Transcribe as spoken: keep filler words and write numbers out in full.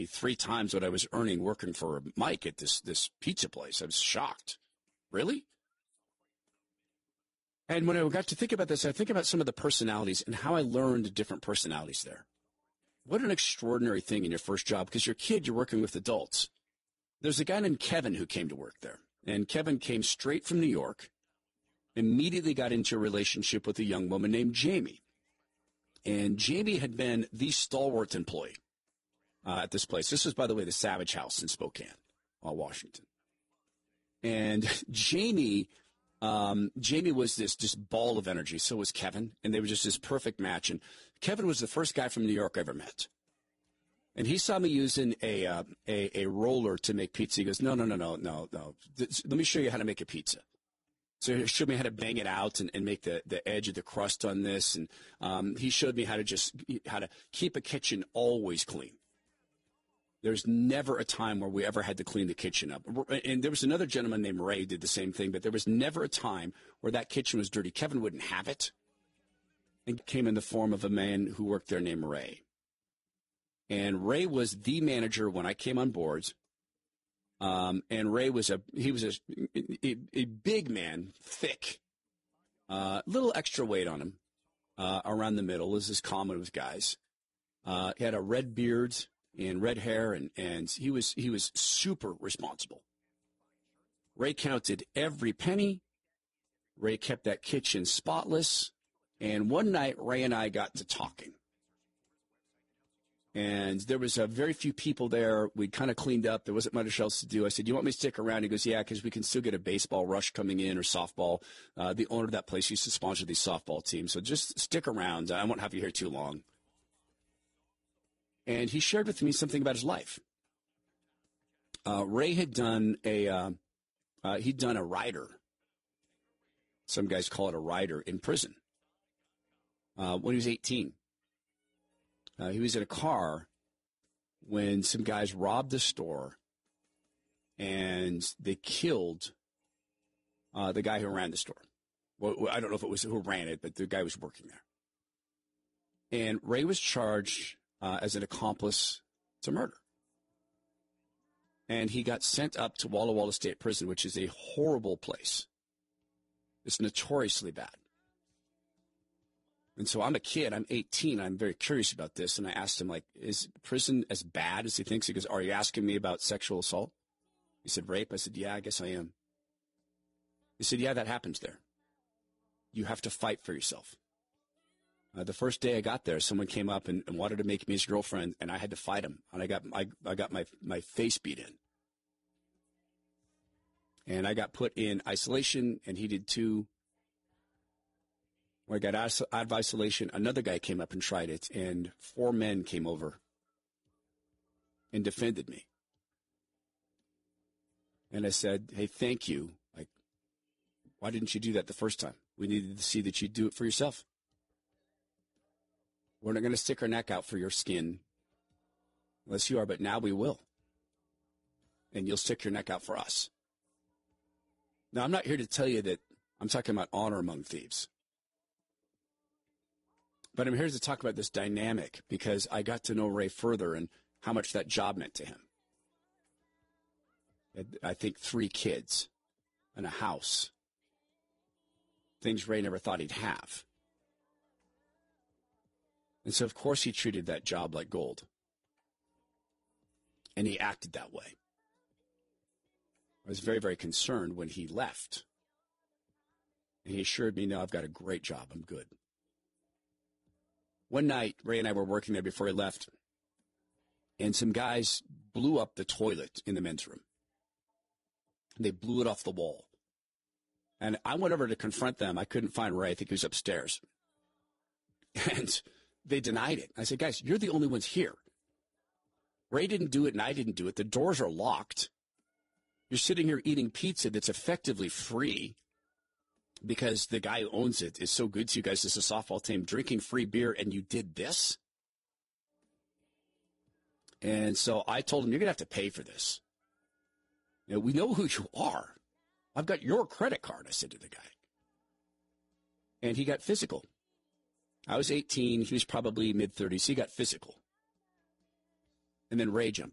me three times what I was earning working for Mike at this, this pizza place. I was shocked. Really? And when I got to think about this, I think about some of the personalities and how I learned different personalities there. What an extraordinary thing in your first job, because you're a kid, you're working with adults. There's a guy named Kevin who came to work there. And Kevin came straight from New York, immediately got into a relationship with a young woman named Jamie. And Jamie had been the stalwart employee uh, at this place. This was, by the way, the Savage House in Spokane, uh, Washington. And Jamie, um, Jamie was this just ball of energy. So was Kevin. And they were just this perfect match. And Kevin was the first guy from New York I ever met. And he saw me using a, uh, a, a roller to make pizza. He goes, no, no, no, no, no, no. Let me show you how to make a pizza. So he showed me how to bang it out and, and make the, the edge of the crust on this. And um, he showed me how to just how to keep a kitchen always clean. There's never a time where we ever had to clean the kitchen up. And there was another gentleman named Ray who did the same thing, but there was never a time where that kitchen was dirty. Kevin wouldn't have it. It came in the form of a man who worked there named Ray. And Ray was the manager when I came on board. Um, and Ray was a, he was a, a, a big man, thick, uh, little extra weight on him, uh, around the middle, as is common with guys. Uh, he had a red beard and red hair, and, and he was, he was super responsible. Ray counted every penny. Ray kept that kitchen spotless. And one night, Ray and I got to talking. And there was a very few people there. We'd kind of cleaned up. There wasn't much else to do. I said, you want me to stick around? He goes, yeah, because we can still get a baseball rush coming in or softball. Uh, the owner of that place used to sponsor these softball teams. So just stick around. I won't have you here too long. And he shared with me something about his life. Uh, Ray had done a, uh, uh, he'd done a rider. Some guys call it a rider in prison. Uh, when he was eighteen. Uh, he was in a car when some guys robbed the store and they killed uh, the guy who ran the store. Well, I don't know if it was who ran it, but the guy was working there. And Ray was charged uh, as an accomplice to murder. And he got sent up to Walla Walla State Prison, which is a horrible place. It's notoriously bad. And so I'm a kid, I'm eighteen, I'm very curious about this, and I asked him, like, is prison as bad as he thinks? He goes, are you asking me about sexual assault? He said, rape? I said, yeah, I guess I am. He said, yeah, that happens there. You have to fight for yourself. Uh, the first day I got there, someone came up and, and wanted to make me his girlfriend, and I had to fight him, and I got I, I got my, my face beat in. And I got put in isolation, and he did too. When I got out of isolation, another guy came up and tried it, and four men came over and defended me. And I said, hey, thank you. Like, why didn't you do that the first time? We needed to see that you do it for yourself. We're not going to stick our neck out for your skin unless you are, but now we will. And you'll stick your neck out for us. Now, I'm not here to tell you that I'm talking about honor among thieves. But I'm here to talk about this dynamic because I got to know Ray further and how much that job meant to him. I think three kids and a house. Things Ray never thought he'd have. And so, of course, he treated that job like gold. And he acted that way. I was very, very concerned when he left. And he assured me, no, I've got a great job. I'm good. One night, Ray and I were working there before he left, and some guys blew up the toilet in the men's room. They blew it off the wall. And I went over to confront them. I couldn't find Ray. I think he was upstairs. And they denied it. I said, guys, you're the only ones here. Ray didn't do it, and I didn't do it. The doors are locked. You're sitting here eating pizza that's effectively free. Because the guy who owns it is so good to you guys as a softball team, drinking free beer, and you did this? And so I told him, you're going to have to pay for this. You know, we know who you are. I've got your credit card, I said to the guy. And he got physical. I was eighteen. He was probably mid-thirties. He got physical. And then Ray jumped